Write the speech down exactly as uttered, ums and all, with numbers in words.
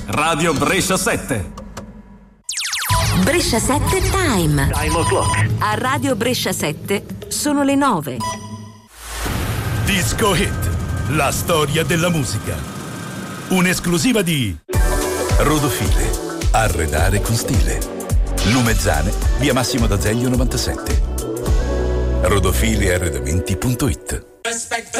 Radio Brescia sette. Brescia sette Time. Time o'clock. A Radio Brescia sette sono le nove. Disco Hit, la storia della musica. Un'esclusiva di Rodofile, arredare con stile. Lumezzane, via Massimo d'Azeglio novantasette. rodofile arredamenti punto it.